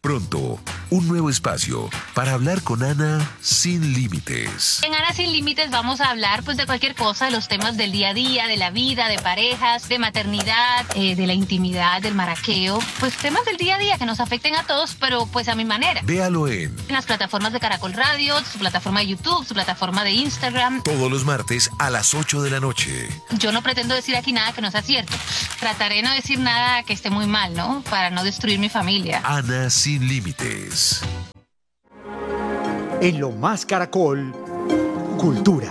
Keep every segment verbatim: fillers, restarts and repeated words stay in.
Pronto, un nuevo espacio para hablar con Ana sin límites. En Ana sin límites vamos a hablar pues de cualquier cosa, de los temas del día a día, de la vida, de parejas, de maternidad, eh, de la intimidad, del maraqueo, pues temas del día a día que nos afecten a todos, pero pues a mi manera. Véalo en, en las plataformas de Caracol Radio, su plataforma de YouTube, su plataforma de Instagram. Todos los martes a las ocho de la noche. Yo no pretendo decir aquí nada que no sea cierto. Trataré de no decir nada que esté muy mal, ¿no? Para no destruir mi familia. Ana sin límites. En Lo Más Caracol, Cultura.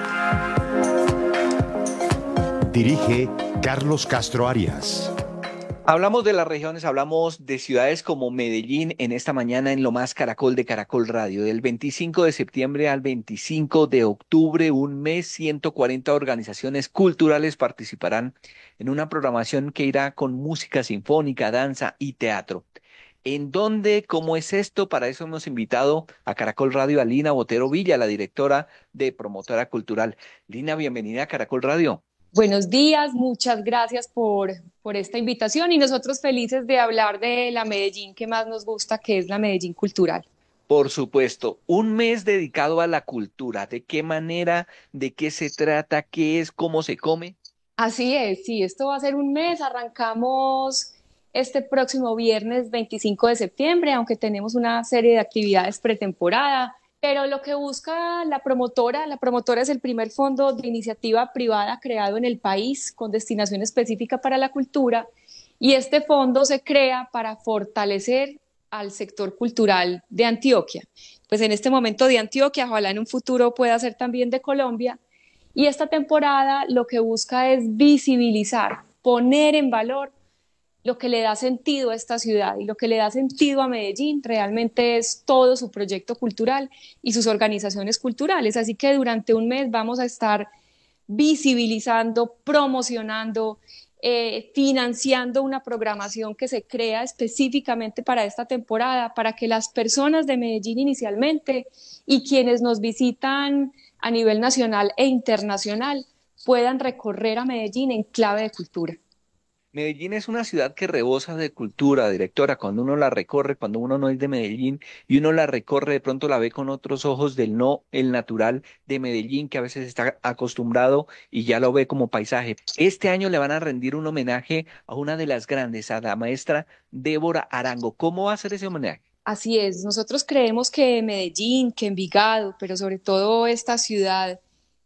Dirige Carlos Castro Arias. Hablamos de las regiones, hablamos de ciudades como Medellín en esta mañana en Lo Más Caracol de Caracol Radio. Del veinticinco de septiembre al veinticinco de octubre, un mes, ciento cuarenta organizaciones culturales participarán en una programación que irá con música sinfónica, danza y teatro. ¿En dónde? ¿Cómo es esto? Para eso hemos invitado a Caracol Radio a Lina Botero Villa, la directora de Promotora Cultural. Lina, bienvenida a Caracol Radio. Buenos días, muchas gracias por, por esta invitación y nosotros felices de hablar de la Medellín que más nos gusta, que es la Medellín Cultural. Por supuesto, un mes dedicado a la cultura. ¿De qué manera? ¿De qué se trata? ¿Qué es? ¿Cómo se come? Así es, sí, esto va a ser un mes, arrancamos este próximo viernes veinticinco de septiembre, aunque tenemos una serie de actividades pretemporada. Pero lo que busca la promotora, la promotora es el primer fondo de iniciativa privada creado en el país con destinación específica para la cultura, y este fondo se crea para fortalecer al sector cultural de Antioquia. Pues en este momento de Antioquia, ojalá en un futuro pueda ser también de Colombia, y esta temporada lo que busca es visibilizar, poner en valor lo que le da sentido a esta ciudad, y lo que le da sentido a Medellín realmente es todo su proyecto cultural y sus organizaciones culturales. Así que durante un mes vamos a estar visibilizando, promocionando, eh, financiando una programación que se crea específicamente para esta temporada, para que las personas de Medellín inicialmente y quienes nos visitan a nivel nacional e internacional puedan recorrer a Medellín en clave de cultura. Medellín es una ciudad que rebosa de cultura, directora. Cuando uno la recorre, cuando uno no es de Medellín y uno la recorre, de pronto la ve con otros ojos del no, el natural de Medellín, que a veces está acostumbrado y ya lo ve como paisaje. Este año le van a rendir un homenaje a una de las grandes, a la maestra Débora Arango. ¿Cómo va a ser ese homenaje? Así es, nosotros creemos que Medellín, que Envigado, pero sobre todo esta ciudad,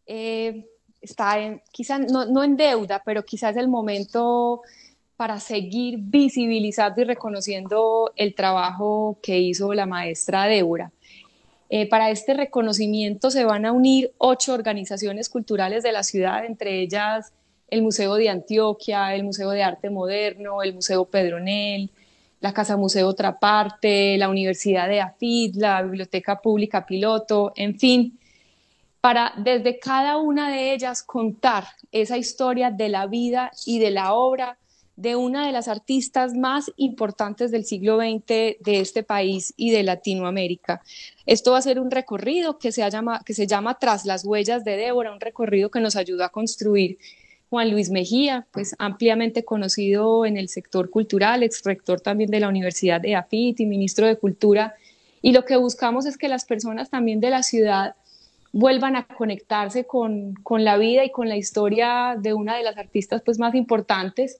eh, está en, quizá no, no en deuda, pero quizás es el momento para seguir visibilizando y reconociendo el trabajo que hizo la maestra Débora. Eh, para este reconocimiento se van a unir ocho organizaciones culturales de la ciudad, entre ellas el Museo de Antioquia, el Museo de Arte Moderno, el Museo Pedronel, la Casa Museo Otra Parte, la Universidad de AFIT, la Biblioteca Pública Piloto, en fin, para desde cada una de ellas contar esa historia de la vida y de la obra de una de las artistas más importantes del siglo veinte de este país y de Latinoamérica. Esto va a ser un recorrido que se, llama, que se llama Tras las huellas de Débora, un recorrido que nos ayudó a construir Juan Luis Mejía, pues ampliamente conocido en el sector cultural, ex rector también de la Universidad de AFIT y ministro de Cultura, y lo que buscamos es que las personas también de la ciudad vuelvan a conectarse con, con la vida y con la historia de una de las artistas pues, más importantes.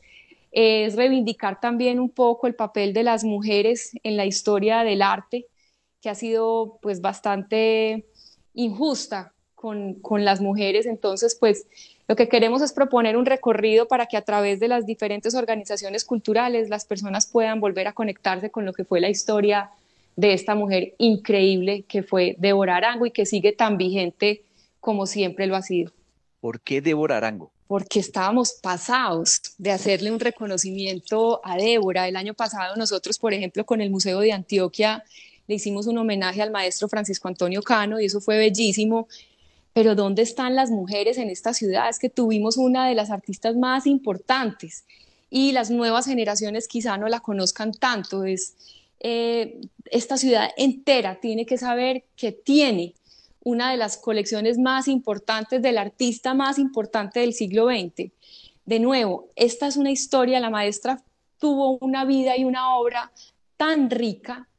Es reivindicar también un poco el papel de las mujeres en la historia del arte, que ha sido pues bastante injusta con, con las mujeres. Entonces, pues lo que queremos es proponer un recorrido para que a través de las diferentes organizaciones culturales las personas puedan volver a conectarse con lo que fue la historia de esta mujer increíble que fue Débora Arango y que sigue tan vigente como siempre lo ha sido. ¿Por qué Débora Arango? Porque estábamos pasados de hacerle un reconocimiento a Débora. El año pasado nosotros, por ejemplo, con el Museo de Antioquia le hicimos un homenaje al maestro Francisco Antonio Cano y eso fue bellísimo, pero ¿dónde están las mujeres en esta ciudad? Es que tuvimos una de las artistas más importantes y las nuevas generaciones quizá no la conozcan tanto. Es, eh, esta ciudad entera tiene que saber que tiene una de las colecciones más importantes del artista más importante del siglo veinte. De nuevo, esta es una historia, la maestra tuvo una vida y una obra tan rica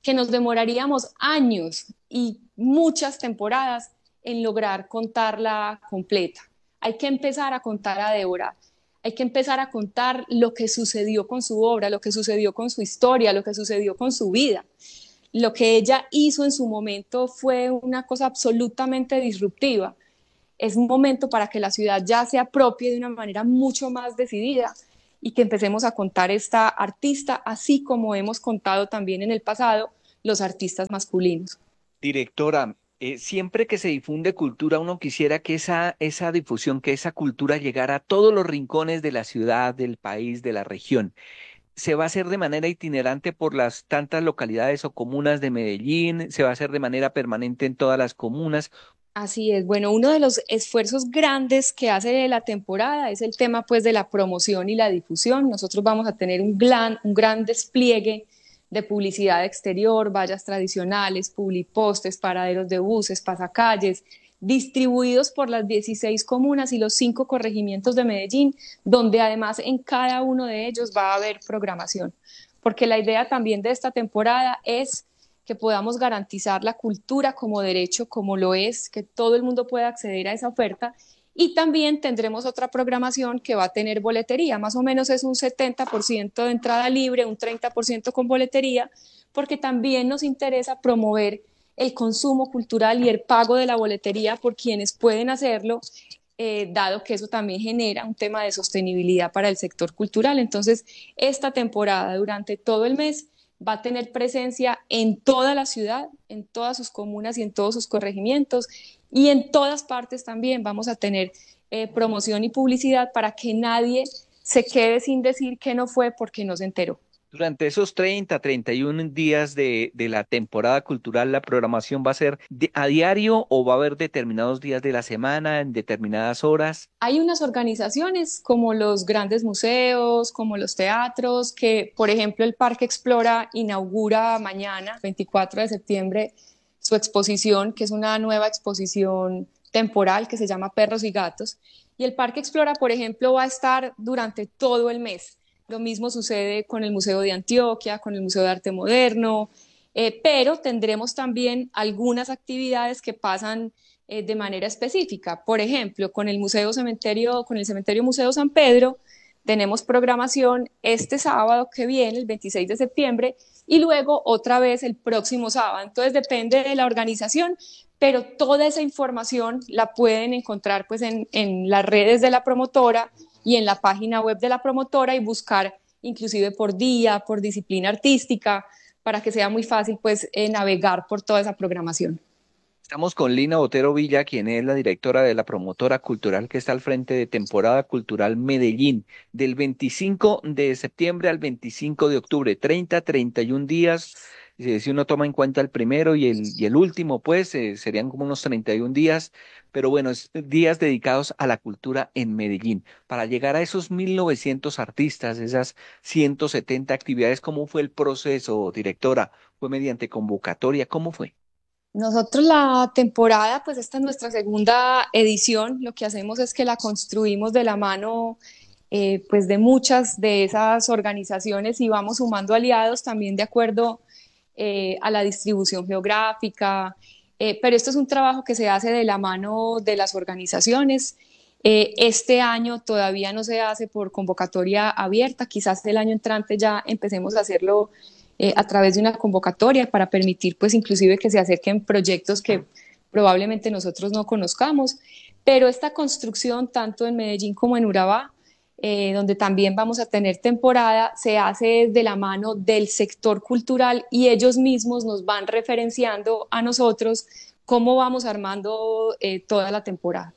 que nos demoraríamos años y muchas temporadas en lograr contarla completa. Hay que empezar a contar a Débora, hay que empezar a contar lo que sucedió con su obra, lo que sucedió con su historia, lo que sucedió con su vida. Lo que ella hizo en su momento fue una cosa absolutamente disruptiva. Es un momento para que la ciudad ya se apropie de una manera mucho más decidida y que empecemos a contar esta artista, así como hemos contado también en el pasado los artistas masculinos. Directora, eh, siempre que se difunde cultura, uno quisiera que esa, esa difusión, que esa cultura llegara a todos los rincones de la ciudad, del país, de la región. ¿Se va a hacer de manera itinerante por las tantas localidades o comunas de Medellín? ¿Se va a hacer de manera permanente en todas las comunas? Así es, bueno, uno de los esfuerzos grandes que hace la temporada es el tema pues de la promoción y la difusión. Nosotros vamos a tener un gran, un gran despliegue de publicidad exterior, vallas tradicionales, publipostes, paraderos de buses, pasacalles, distribuidos por las dieciséis comunas y los cinco corregimientos de Medellín, donde además en cada uno de ellos va a haber programación. Porque la idea también de esta temporada es que podamos garantizar la cultura como derecho, como lo es, que todo el mundo pueda acceder a esa oferta, y también tendremos otra programación que va a tener boletería, más o menos es un setenta por ciento de entrada libre, un treinta por ciento con boletería, porque también nos interesa promover el consumo cultural y el pago de la boletería por quienes pueden hacerlo, eh, dado que eso también genera un tema de sostenibilidad para el sector cultural. Entonces, esta temporada, durante todo el mes, va a tener presencia en toda la ciudad, en todas sus comunas y en todos sus corregimientos, y en todas partes también vamos a tener eh, promoción y publicidad para que nadie se quede sin decir que no fue porque no se enteró. Durante esos treinta, treinta y uno días de, de la temporada cultural, ¿la programación va a ser de- a diario o va a haber determinados días de la semana, en determinadas horas? Hay unas organizaciones como los grandes museos, como los teatros, que por ejemplo el Parque Explora inaugura mañana, veinticuatro de septiembre, su exposición, que es una nueva exposición temporal que se llama Perros y Gatos. Y el Parque Explora, por ejemplo, va a estar durante todo el mes. Lo mismo sucede con el Museo de Antioquia, con el Museo de Arte Moderno, eh, pero tendremos también algunas actividades que pasan eh, de manera específica. Por ejemplo, con el Museo Cementerio, con el Cementerio Museo San Pedro, tenemos programación este sábado que viene, el veintiséis de septiembre, y luego otra vez el próximo sábado. Entonces depende de la organización, pero toda esa información la pueden encontrar pues en, en las redes de la promotora y en la página web de la promotora y buscar inclusive por día, por disciplina artística, para que sea muy fácil pues eh, navegar por toda esa programación. Estamos con Lina Botero Villa, quien es la directora de la promotora cultural que está al frente de Temporada Cultural Medellín, del veinticinco de septiembre al veinticinco de octubre, treinta, treinta y uno días. Eh, Si uno toma en cuenta el primero y el, y el último, pues eh, serían como unos treinta y uno días, pero bueno, es días dedicados a la cultura en Medellín. Para llegar a esos mil novecientos artistas, esas ciento setenta actividades, ¿cómo fue el proceso, directora? ¿Fue mediante convocatoria? ¿Cómo fue? Nosotros la temporada, pues esta es nuestra segunda edición, lo que hacemos es que la construimos de la mano eh, pues de muchas de esas organizaciones y vamos sumando aliados también de acuerdo eh, a la distribución geográfica, eh, pero esto es un trabajo que se hace de la mano de las organizaciones. Eh, este año todavía no se hace por convocatoria abierta, quizás el año entrante ya empecemos a hacerlo eh, a través de una convocatoria para permitir pues inclusive que se acerquen proyectos que probablemente nosotros no conozcamos, pero esta construcción tanto en Medellín como en Urabá, eh, donde también vamos a tener temporada, se hace de la mano del sector cultural y ellos mismos nos van referenciando a nosotros cómo vamos armando eh, toda la temporada.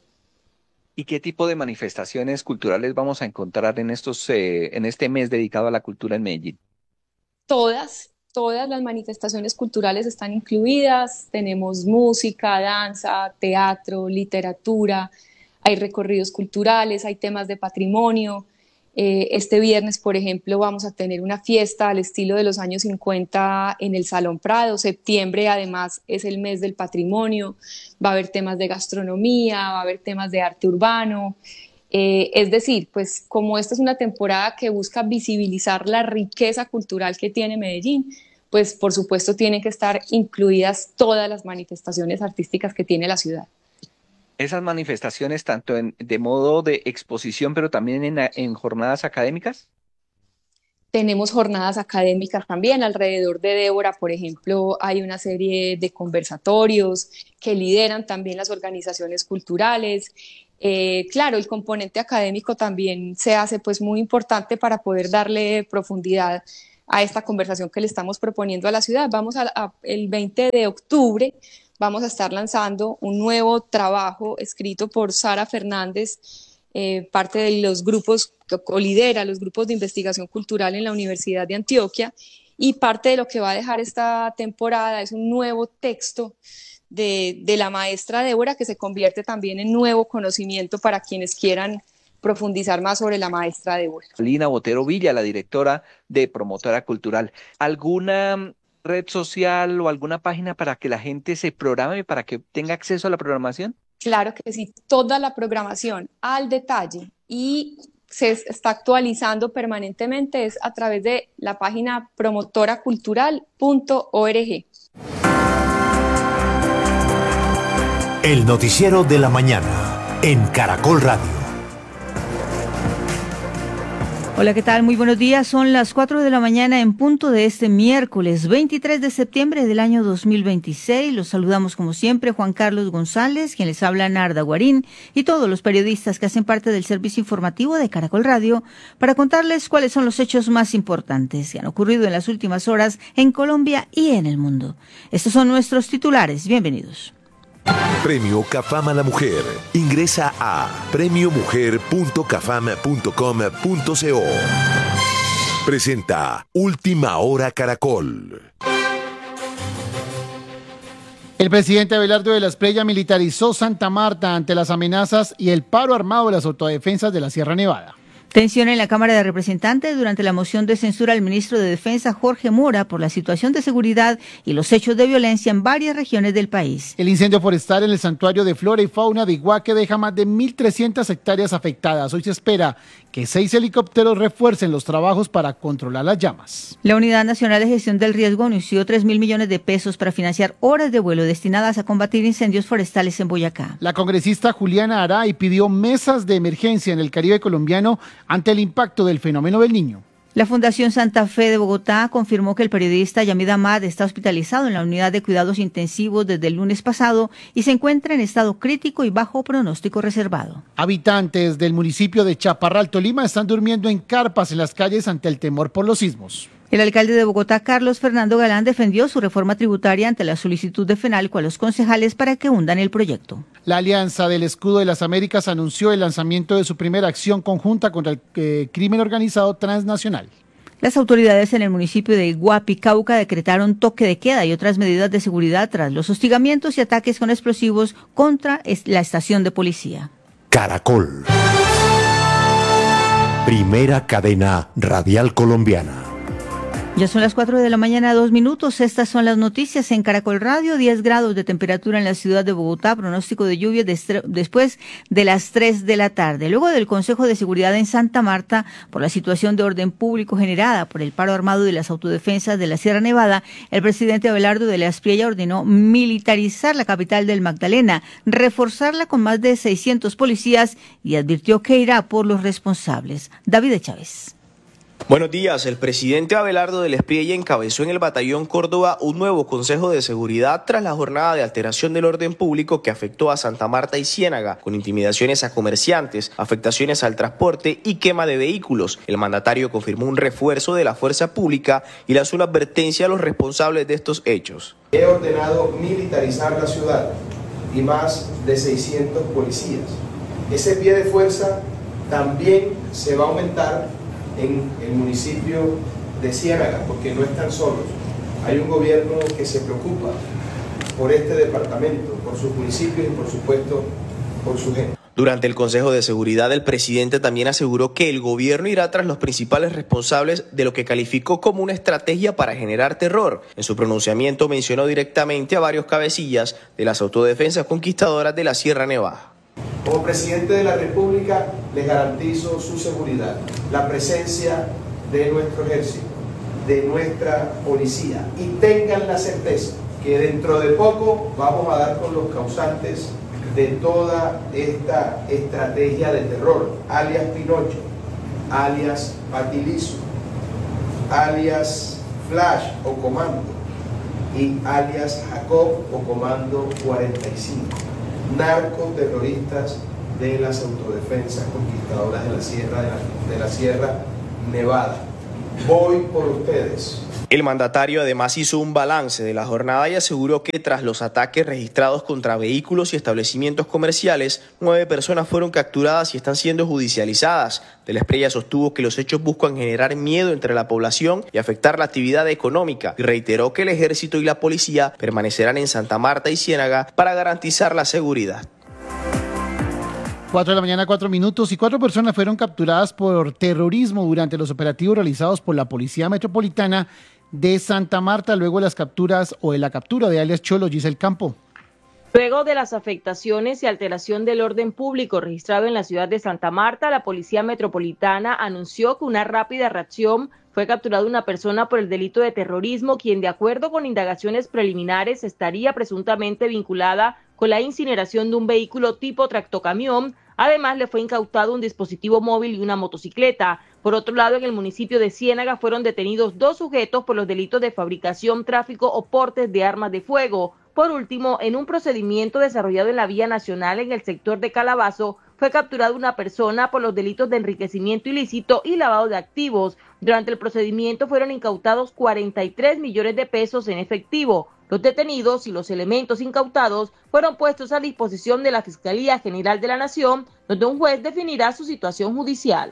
¿Y qué tipo de manifestaciones culturales vamos a encontrar en estos, eh, en este mes dedicado a la cultura en Medellín? Todas, todas las manifestaciones culturales están incluidas, tenemos música, danza, teatro, literatura, hay recorridos culturales, hay temas de patrimonio. Eh, este viernes, por ejemplo, vamos a tener una fiesta al estilo de los años cincuenta en el Salón Prado. Septiembre, además, es el mes del patrimonio. Va a haber temas de gastronomía, va a haber temas de arte urbano. Eh, es decir, pues como esta es una temporada que busca visibilizar la riqueza cultural que tiene Medellín, pues por supuesto tienen que estar incluidas todas las manifestaciones artísticas que tiene la ciudad. Esas manifestaciones tanto en, de modo de exposición, pero también en, en jornadas académicas. Tenemos jornadas académicas también. Alrededor de Débora, por ejemplo, hay una serie de conversatorios que lideran también las organizaciones culturales. Eh, claro, el componente académico también se hace pues muy importante para poder darle profundidad a esta conversación que le estamos proponiendo a la ciudad. Vamos a, a el veinte de octubre, vamos a estar lanzando un nuevo trabajo escrito por Sara Fernández, eh, parte de los grupos que colidera los grupos de investigación cultural en la Universidad de Antioquia, y parte de lo que va a dejar esta temporada es un nuevo texto de, de la maestra Débora, que se convierte también en nuevo conocimiento para quienes quieran profundizar más sobre la maestra Débora. Lina Botero Villa, la directora de Promotora Cultural. ¿Alguna red social o alguna página para que la gente se programe, para que tenga acceso a la programación? Claro que sí, toda la programación al detalle y se está actualizando permanentemente es a través de la página promotora cultural punto org. El noticiero de la mañana en Caracol Radio. Hola, ¿qué tal? Muy buenos días. Son las cuatro de la mañana en punto de este miércoles veintitrés de septiembre del año dos mil veintiséis. Los saludamos como siempre Juan Carlos González, quien les habla Narda Guarín, y todos los periodistas que hacen parte del servicio informativo de Caracol Radio para contarles cuáles son los hechos más importantes que han ocurrido en las últimas horas en Colombia y en el mundo. Estos son nuestros titulares. Bienvenidos. Premio Cafam a la Mujer. Ingresa a premio mujer punto cafam punto com punto co. Presenta Última Hora Caracol. El presidente Abelardo de la Espriella militarizó Santa Marta ante las amenazas y el paro armado de las autodefensas de la Sierra Nevada. Tensión en la Cámara de Representantes durante la moción de censura al ministro de Defensa Jorge Mora por la situación de seguridad y los hechos de violencia en varias regiones del país. El incendio forestal en el santuario de flora y fauna de Iguaque deja más de mil trescientas hectáreas afectadas. Hoy se espera que seis helicópteros refuercen los trabajos para controlar las llamas. La Unidad Nacional de Gestión del Riesgo anunció tres mil millones de pesos para financiar horas de vuelo destinadas a combatir incendios forestales en Boyacá. La congresista Juliana Aray pidió mesas de emergencia en el Caribe colombiano ante el impacto del fenómeno del Niño. La Fundación Santa Fe de Bogotá confirmó que el periodista Yamid Ahmad está hospitalizado en la unidad de cuidados intensivos desde el lunes pasado y se encuentra en estado crítico y bajo pronóstico reservado. Habitantes del municipio de Chaparral, Tolima, están durmiendo en carpas en las calles ante el temor por los sismos. El alcalde de Bogotá, Carlos Fernando Galán, defendió su reforma tributaria ante la solicitud de FENALCO a los concejales para que hundan el proyecto. La Alianza del Escudo de las Américas anunció el lanzamiento de su primera acción conjunta contra el eh, crimen organizado transnacional. Las autoridades en el municipio de Iguapi, Cauca, decretaron toque de queda y otras medidas de seguridad tras los hostigamientos y ataques con explosivos contra la estación de policía. Caracol. Primera cadena radial colombiana. Ya son las cuatro de la mañana, dos minutos. Estas son las noticias en Caracol Radio. diez grados de temperatura en la ciudad de Bogotá. Pronóstico de lluvia de después de las tres de la tarde. Luego del Consejo de Seguridad en Santa Marta, por la situación de orden público generada por el paro armado de las autodefensas de la Sierra Nevada, el presidente Abelardo de la Espriella ordenó militarizar la capital del Magdalena, reforzarla con más de seiscientos policías y advirtió que irá por los responsables. David Chávez. Buenos días. El presidente Abelardo de la Espriella encabezó en el Batallón Córdoba un nuevo Consejo de Seguridad tras la jornada de alteración del orden público que afectó a Santa Marta y Ciénaga, con intimidaciones a comerciantes, afectaciones al transporte y quema de vehículos. El mandatario confirmó un refuerzo de la fuerza pública y lanzó una advertencia a los responsables de estos hechos. He ordenado militarizar la ciudad y más de seiscientos policías. Ese pie de fuerza también se va a aumentar en el municipio de Ciénaga, porque no están solos. Hay un gobierno que se preocupa por este departamento, por sus municipios y por supuesto por su gente. Durante el Consejo de Seguridad, el presidente también aseguró que el gobierno irá tras los principales responsables de lo que calificó como una estrategia para generar terror. En su pronunciamiento mencionó directamente a varios cabecillas de las autodefensas conquistadoras de la Sierra Nevada. Como presidente de la República, les garantizo su seguridad, la presencia de nuestro ejército, de nuestra policía. Y tengan la certeza que dentro de poco vamos a dar con los causantes de toda esta estrategia de terror, alias Pinocho, alias Patilizo, alias Flash o Comando y alias Jacob o Comando cuarenta y cinco, narcoterroristas de las autodefensas conquistadoras de la Sierra, de la, de la Sierra Nevada. Voy por ustedes. El mandatario además hizo un balance de la jornada y aseguró que tras los ataques registrados contra vehículos y establecimientos comerciales, nueve personas fueron capturadas y están siendo judicializadas. De la Espriella sostuvo que los hechos buscan generar miedo entre la población y afectar la actividad económica y reiteró que el ejército y la policía permanecerán en Santa Marta y Ciénaga para garantizar la seguridad. Cuatro de la mañana, cuatro minutos, y cuatro personas fueron capturadas por terrorismo durante los operativos realizados por la Policía Metropolitana de Santa Marta, luego de las capturas o de la captura de alias Cholo, Giselle Campo. Luego de las afectaciones y alteración del orden público registrado en la ciudad de Santa Marta, la Policía Metropolitana anunció que una rápida reacción fue capturada una persona por el delito de terrorismo, quien de acuerdo con indagaciones preliminares estaría presuntamente vinculada con la incineración de un vehículo tipo tractocamión. Además, le fue incautado un dispositivo móvil y una motocicleta. Por otro lado, en el municipio de Ciénaga fueron detenidos dos sujetos por los delitos de fabricación, tráfico o portes de armas de fuego. Por último, en un procedimiento desarrollado en la vía nacional en el sector de Calabazo, fue capturada una persona por los delitos de enriquecimiento ilícito y lavado de activos. Durante el procedimiento fueron incautados cuarenta y tres millones de pesos en efectivo. Los detenidos y los elementos incautados fueron puestos a disposición de la Fiscalía General de la Nación, donde un juez definirá su situación judicial.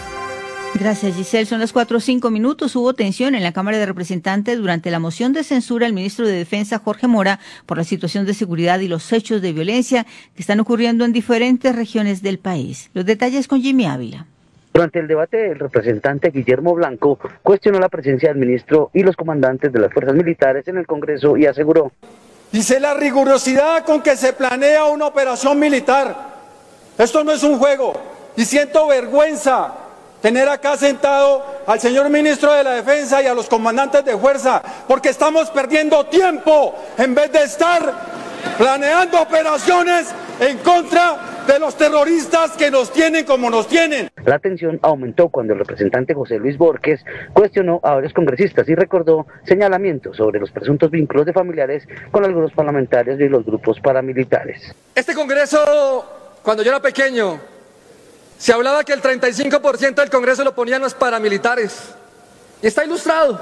Gracias, Giselle. Son las cuatro o cinco minutos. Hubo tensión en la Cámara de Representantes durante la moción de censura al ministro de Defensa, Jorge Mora, por la situación de seguridad y los hechos de violencia que están ocurriendo en diferentes regiones del país. Los detalles con Jimmy Ávila. Durante el debate, el representante Guillermo Blanco cuestionó la presencia del ministro y los comandantes de las fuerzas militares en el Congreso y aseguró: dice la rigurosidad con que se planea una operación militar. Esto no es un juego y siento vergüenza tener acá sentado al señor ministro de la Defensa y a los comandantes de fuerza, porque estamos perdiendo tiempo en vez de estar planeando operaciones en contra de los terroristas que nos tienen como nos tienen. La tensión aumentó cuando el representante José Luis Borges cuestionó a varios congresistas y recordó señalamientos sobre los presuntos vínculos de familiares con algunos parlamentarios y los grupos paramilitares. Este Congreso, cuando yo era pequeño, se hablaba que el treinta y cinco por ciento del Congreso lo ponían los paramilitares. Y está ilustrado.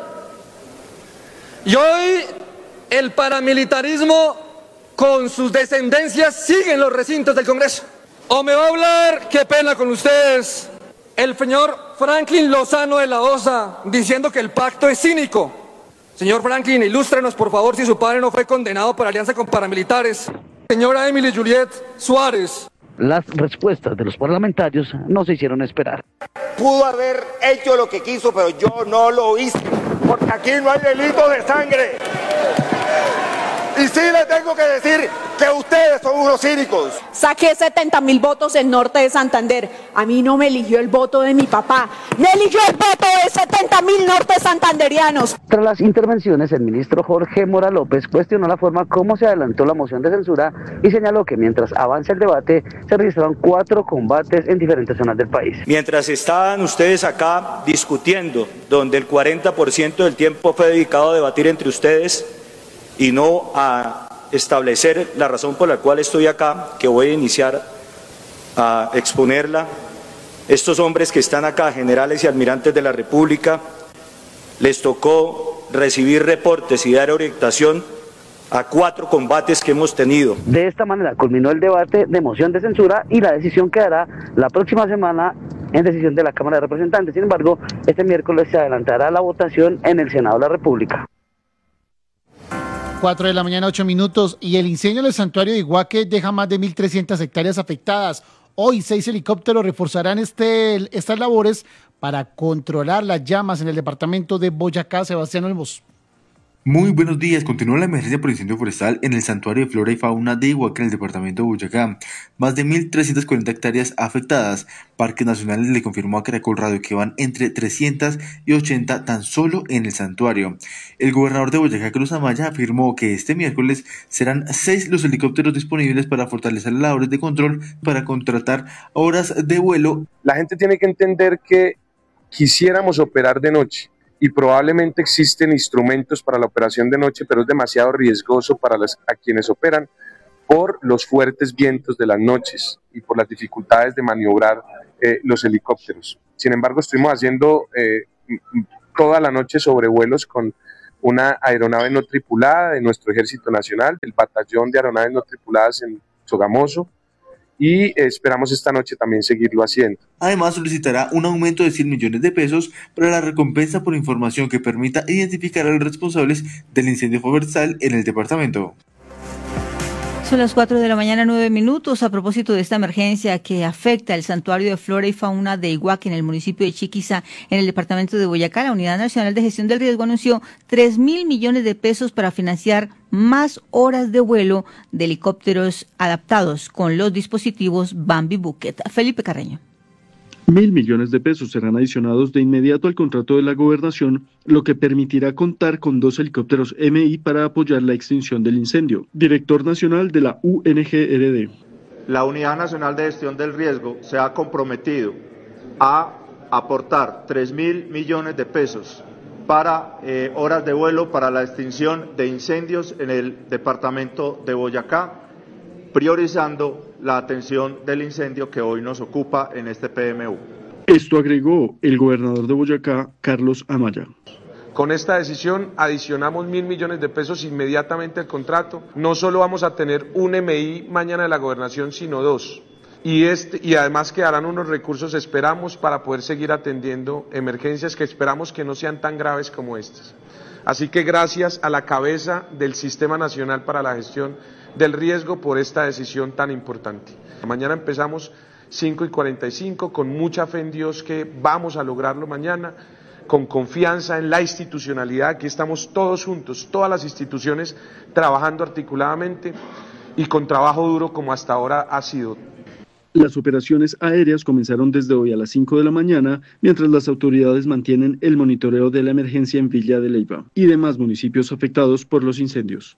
Y hoy el paramilitarismo con sus descendencias sigue en los recintos del Congreso. O me va a hablar, qué pena con ustedes, el señor Franklin Lozano de la Osa, diciendo que el pacto es cínico. Señor Franklin, ilústrenos por favor si su padre no fue condenado por alianza con paramilitares. Señora Emily Juliet Suárez. Las respuestas de los parlamentarios no se hicieron esperar. Pudo haber hecho lo que quiso, pero yo no lo hice, porque aquí no hay delito de sangre. Y sí les tengo que decir que ustedes son unos cínicos. Saqué setenta mil votos en Norte de Santander. A mí no me eligió el voto de mi papá, me eligió el voto de setenta mil norte santanderianos. Tras las intervenciones, el ministro Jorge Mora López cuestionó la forma como se adelantó la moción de censura y señaló que mientras avanza el debate se registraron cuatro combates en diferentes zonas del país. Mientras estaban ustedes acá discutiendo, donde el cuarenta por ciento del tiempo fue dedicado a debatir entre ustedes y no a establecer la razón por la cual estoy acá, que voy a iniciar a exponerla. Estos hombres que están acá, generales y almirantes de la República, les tocó recibir reportes y dar orientación a cuatro combates que hemos tenido. De esta manera culminó el debate de moción de censura y la decisión quedará la próxima semana en decisión de la Cámara de Representantes. Sin embargo, este miércoles se adelantará la votación en el Senado de la República. cuatro de la mañana, ocho minutos, y el incendio del santuario de Iguaque deja más de mil trescientas hectáreas afectadas. Hoy seis helicópteros reforzarán este, estas labores para controlar las llamas en el departamento de Boyacá. Sebastián Olmos. Muy buenos días. Continúa la emergencia por incendio forestal en el santuario de flora y fauna de Iguaca en el departamento de Boyacá. Más de mil trescientas cuarenta hectáreas afectadas. Parques Nacionales le confirmó a Caracol Radio que van entre trescientas y ochenta tan solo en el santuario. El gobernador de Boyacá, Cruz Amaya, afirmó que este miércoles serán seis los helicópteros disponibles para fortalecer las labores de control, para contratar horas de vuelo. La gente tiene que entender que quisiéramos operar de noche, y probablemente existen instrumentos para la operación de noche, pero es demasiado riesgoso para las, a quienes operan por los fuertes vientos de las noches y por las dificultades de maniobrar eh, los helicópteros. Sin embargo, estuvimos haciendo eh, toda la noche sobrevuelos con una aeronave no tripulada de nuestro Ejército Nacional, el batallón de aeronaves no tripuladas en Sogamoso, y esperamos esta noche también seguirlo haciendo. Además, solicitará un aumento de cien millones de pesos para la recompensa por información que permita identificar a los responsables del incendio forestal en el departamento. Son las cuatro de la mañana, nueve minutos. A propósito de esta emergencia que afecta el santuario de flora y fauna de Iguaca en el municipio de Chiquiza, en el departamento de Boyacá, la Unidad Nacional de Gestión del Riesgo anunció tres mil millones de pesos para financiar más horas de vuelo de helicópteros adaptados con los dispositivos Bambi Bucket. Felipe Carreño. Mil millones de pesos serán adicionados de inmediato al contrato de la gobernación, lo que permitirá contar con dos helicópteros M I para apoyar la extinción del incendio. Director nacional de la U N G R D. La Unidad Nacional de Gestión del Riesgo se ha comprometido a aportar tres mil millones de pesos para eh, horas de vuelo para la extinción de incendios en el departamento de Boyacá, priorizando la atención del incendio que hoy nos ocupa en este P M U. Esto agregó el gobernador de Boyacá, Carlos Amaya. Con esta decisión adicionamos mil millones de pesos inmediatamente al contrato. No solo vamos a tener un M I mañana de la gobernación, sino dos. Y, este, y además quedarán unos recursos, esperamos, para poder seguir atendiendo emergencias que esperamos que no sean tan graves como estas. Así que gracias a la cabeza del Sistema Nacional para la Gestión del Riesgo por esta decisión tan importante. Mañana empezamos cinco y cuarenta y cinco, con mucha fe en Dios que vamos a lograrlo mañana, con confianza en la institucionalidad. Aquí estamos todos juntos, todas las instituciones trabajando articuladamente y con trabajo duro como hasta ahora ha sido. Las operaciones aéreas comenzaron desde hoy a las cinco de la mañana, mientras las autoridades mantienen el monitoreo de la emergencia en Villa de Leyva y demás municipios afectados por los incendios.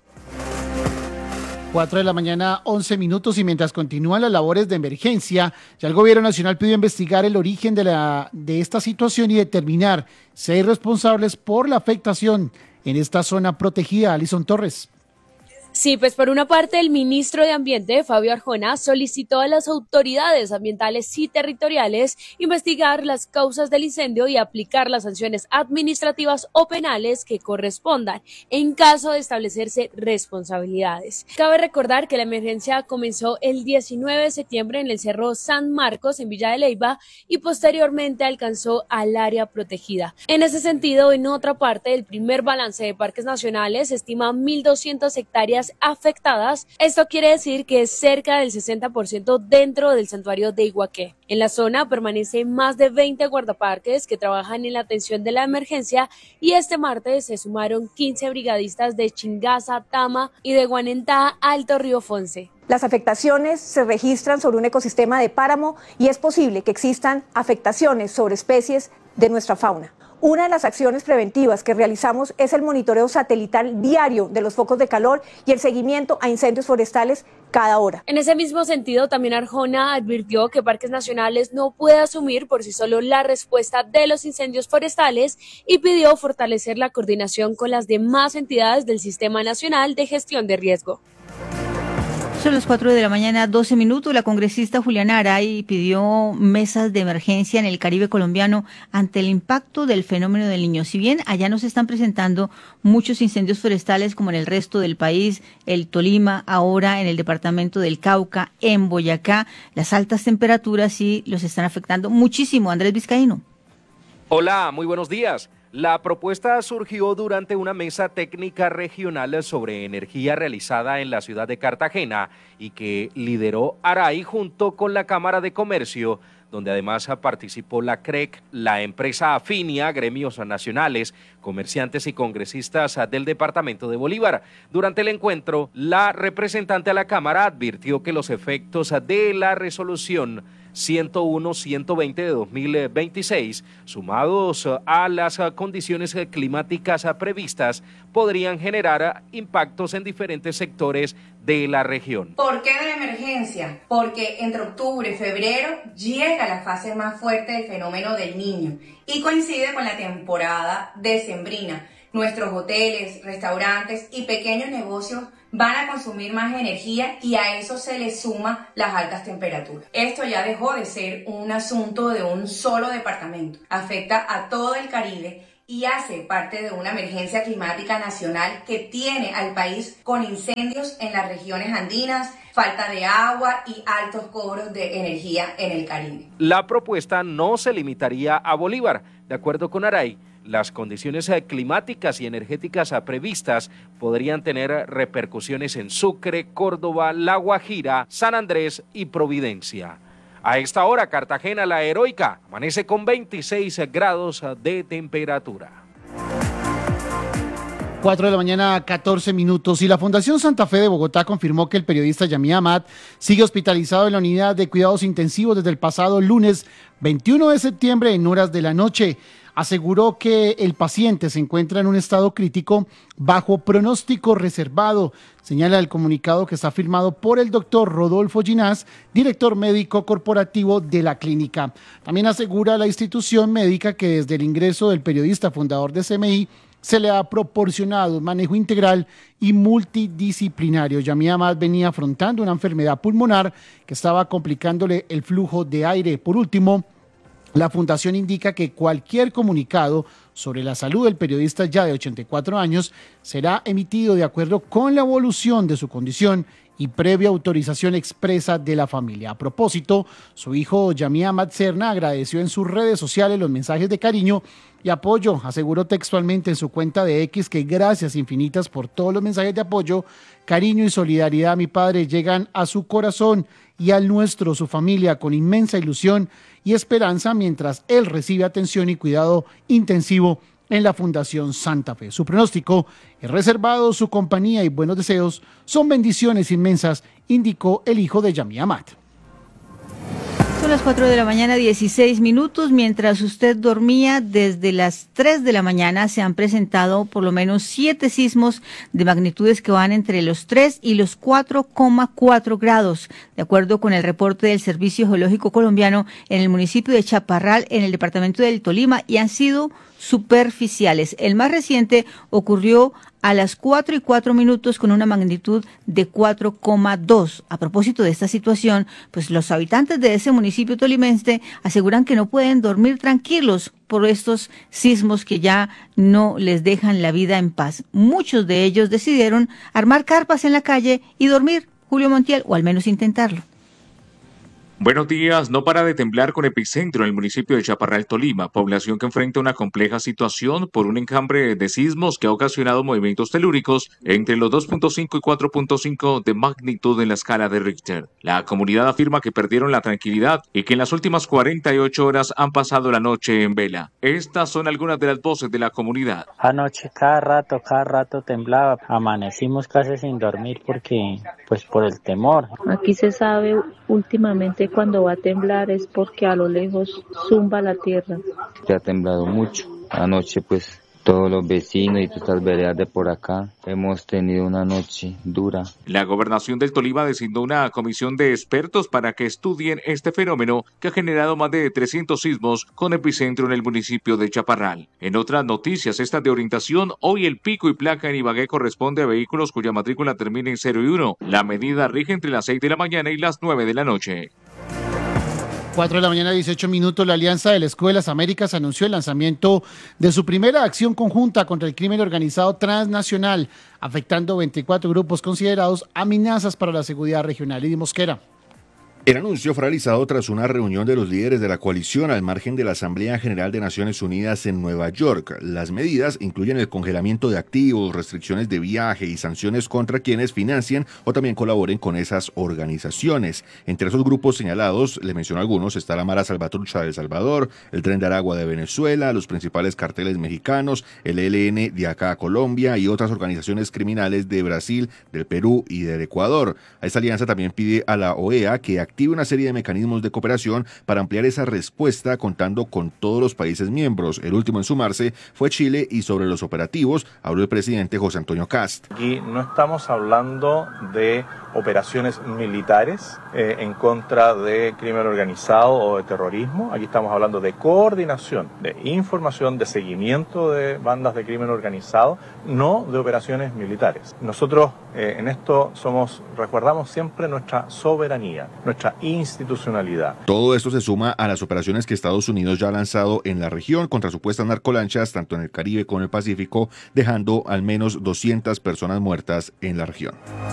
cuatro de la mañana, once minutos, y mientras continúan las labores de emergencia, ya el Gobierno Nacional pidió investigar el origen de, la, de esta situación y determinar si hay responsables por la afectación en esta zona protegida. Alison Torres. Sí, pues por una parte el ministro de Ambiente, Fabio Arjona, solicitó a las autoridades ambientales y territoriales investigar las causas del incendio y aplicar las sanciones administrativas o penales que correspondan en caso de establecerse responsabilidades. Cabe recordar que la emergencia comenzó el diecinueve de septiembre en el Cerro San Marcos en Villa de Leyva y posteriormente alcanzó al área protegida. En ese sentido, en otra parte, el primer balance de parques nacionales estima mil doscientas hectáreas afectadas. Esto quiere decir que es cerca del sesenta por ciento dentro del santuario de Iguaqué. En la zona permanecen más de veinte guardaparques que trabajan en la atención de la emergencia y este martes se sumaron quince brigadistas de Chingaza, Tama y de Guanentá, Alto Río Fonce. Las afectaciones se registran sobre un ecosistema de páramo y es posible que existan afectaciones sobre especies de nuestra fauna. Una de las acciones preventivas que realizamos es el monitoreo satelital diario de los focos de calor y el seguimiento a incendios forestales cada hora. En ese mismo sentido, también Arjona advirtió que Parques Nacionales no puede asumir por sí solo la respuesta de los incendios forestales y pidió fortalecer la coordinación con las demás entidades del Sistema Nacional de Gestión de Riesgo. Son las cuatro de la mañana, doce minutos. La congresista Juliana Aray pidió mesas de emergencia en el Caribe colombiano ante el impacto del fenómeno del Niño. Si bien allá no se están presentando muchos incendios forestales como en el resto del país, el Tolima, ahora en el departamento del Cauca, en Boyacá, las altas temperaturas sí los están afectando muchísimo. Andrés Vizcaíno. Hola, muy buenos días. La propuesta surgió durante una mesa técnica regional sobre energía realizada en la ciudad de Cartagena y que lideró Aray junto con la Cámara de Comercio, donde además participó la C R E C, la empresa Afinia, gremios nacionales, comerciantes y congresistas del departamento de Bolívar. Durante el encuentro, la representante a la Cámara advirtió que los efectos de la resolución ciento uno ciento veinte de dos mil veintiséis, sumados a las condiciones climáticas previstas, podrían generar impactos en diferentes sectores de la región. ¿Por qué una emergencia? Porque entre octubre y febrero llega la fase más fuerte del fenómeno del Niño y coincide con la temporada decembrina. Nuestros hoteles, restaurantes y pequeños negocios van a consumir más energía y a eso se le suma las altas temperaturas. Esto ya dejó de ser un asunto de un solo departamento, afecta a todo el Caribe y hace parte de una emergencia climática nacional que tiene al país con incendios en las regiones andinas, falta de agua y altos cobros de energía en el Caribe. La propuesta no se limitaría a Bolívar. De acuerdo con Aray, las condiciones climáticas y energéticas previstas podrían tener repercusiones en Sucre, Córdoba, La Guajira, San Andrés y Providencia. A esta hora, Cartagena, la heroica, amanece con veintiséis grados de temperatura. cuatro de la mañana, catorce minutos. Y la Fundación Santa Fe de Bogotá confirmó que el periodista Yamí Amad sigue hospitalizado en la unidad de cuidados intensivos desde el pasado lunes veintiuno de septiembre en horas de la noche. Aseguró que el paciente se encuentra en un estado crítico bajo pronóstico reservado. Señala el comunicado que está firmado por el doctor Rodolfo Ginás, director médico corporativo de la clínica. También asegura la institución médica que desde el ingreso del periodista fundador de C M I se le ha proporcionado un manejo integral y multidisciplinario. Yamí Amad venía afrontando una enfermedad pulmonar que estaba complicándole el flujo de aire. Por último, la fundación indica que cualquier comunicado sobre la salud del periodista ya de ochenta y cuatro años será emitido de acuerdo con la evolución de su condición y previa autorización expresa de la familia. A propósito, su hijo Yamí Amad Serna agradeció en sus redes sociales los mensajes de cariño y apoyo. Aseguró textualmente en su cuenta de X que gracias infinitas por todos los mensajes de apoyo, cariño y solidaridad a mi padre llegan a su corazón y al nuestro, su familia, con inmensa ilusión y esperanza mientras él recibe atención y cuidado intensivo en la Fundación Santa Fe. Su pronóstico es reservado, su compañía y buenos deseos son bendiciones inmensas, indicó el hijo de Yamí Amad. Son las cuatro de la mañana, dieciséis minutos. Mientras usted dormía, desde las tres de la mañana se han presentado por lo menos siete sismos de magnitudes que van entre los tres y los cuatro coma cuatro grados, de acuerdo con el reporte del Servicio Geológico Colombiano en el municipio de Chaparral, en el departamento del Tolima, y han sido superficiales. El más reciente ocurrió a las cuatro y cuatro minutos con una magnitud de cuatro coma dos. A propósito de esta situación, pues los habitantes de ese municipio tolimense aseguran que no pueden dormir tranquilos por estos sismos que ya no les dejan la vida en paz. Muchos de ellos decidieron armar carpas en la calle y dormir, Julio Montiel, o al menos intentarlo. Buenos días. No para de temblar con epicentro en el municipio de Chaparral, Tolima, población que enfrenta una compleja situación por un enjambre de sismos que ha ocasionado movimientos telúricos entre los dos punto cinco y cuatro punto cinco de magnitud en la escala de Richter. La comunidad afirma que perdieron la tranquilidad y que en las últimas cuarenta y ocho horas han pasado la noche en vela. Estas son algunas de las voces de la comunidad. Anoche cada rato, cada rato temblaba. Amanecimos casi sin dormir porque, pues por el temor. Aquí se sabe últimamente cuando va a temblar es porque a lo lejos zumba la tierra. Ya ha temblado mucho. Anoche pues todos los vecinos y todas estas veredas de por acá hemos tenido una noche dura. La gobernación del Tolima designó una comisión de expertos para que estudien este fenómeno que ha generado más de trescientos sismos con epicentro en el municipio de Chaparral. En otras noticias, estas de orientación, hoy el pico y placa en Ibagué corresponde a vehículos cuya matrícula termina en cero y uno. La medida rige entre las seis de la mañana y las nueve de la noche. cuatro de la mañana, dieciocho minutos. La Alianza de las Escuelas Américas anunció el lanzamiento de su primera acción conjunta contra el crimen organizado transnacional, afectando veinticuatro grupos considerados amenazas para la seguridad regional. Lidy Mosquera. El anuncio fue realizado tras una reunión de los líderes de la coalición al margen de la Asamblea General de Naciones Unidas en Nueva York. Las medidas incluyen el congelamiento de activos, restricciones de viaje y sanciones contra quienes financien o también colaboren con esas organizaciones. Entre esos grupos señalados, le menciono algunos, está la Mara Salvatrucha de El Salvador, el Tren de Aragua de Venezuela, los principales carteles mexicanos, el E L N de acá a Colombia y otras organizaciones criminales de Brasil, del Perú y del Ecuador. Esta alianza también pide a la O E A que active una serie de mecanismos de cooperación para ampliar esa respuesta contando con todos los países miembros. El último en sumarse fue Chile y sobre los operativos habló el presidente José Antonio Kast. Aquí no estamos hablando de operaciones militares eh, en contra de crimen organizado o de terrorismo. Aquí estamos hablando de coordinación, de información, de seguimiento de bandas de crimen organizado, no de operaciones militares. Nosotros eh, en esto somos, resguardamos siempre nuestra soberanía, nuestra institucionalidad. Todo esto se suma a las operaciones que Estados Unidos ya ha lanzado en la región contra supuestas narcolanchas, tanto en el Caribe como en el Pacífico, dejando al menos doscientas personas muertas en la región.